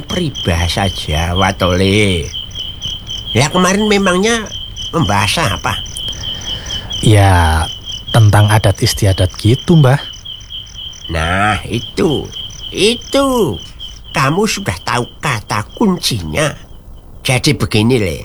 peribahasa Jawa Tole. Ya kemarin memangnya membahas apa? Ya, tentang adat istiadat gitu, Mbah. Nah, itu. Kamu sudah tahu kata kuncinya. Jadi begini, Le.